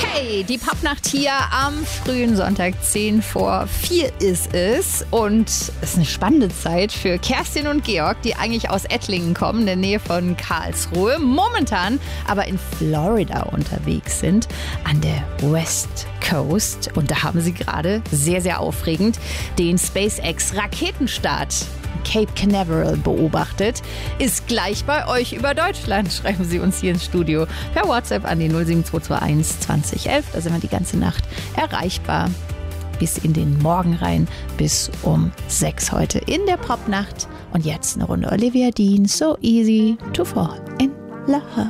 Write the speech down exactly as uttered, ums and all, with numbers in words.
Hey, die Pappnacht hier am frühen Sonntag, zehn vor vier ist es. Und es ist eine spannende Zeit für Kerstin und Georg, die eigentlich aus Ettlingen kommen, in der Nähe von Karlsruhe, momentan aber in Florida unterwegs sind, an der West Coast. Und da haben sie gerade sehr, sehr aufregend den SpaceX-Raketenstart Cape Canaveral beobachtet. Ist gleich bei euch über Deutschland, schreiben sie uns hier ins Studio. Per WhatsApp an die null sieben zwei zwei eins zwanzig elf. Da sind wir die ganze Nacht erreichbar. Bis in den Morgen rein, bis um sechs heute in der Popnacht. Und jetzt eine Runde Olivia Dean, So Easy to Fall in Love.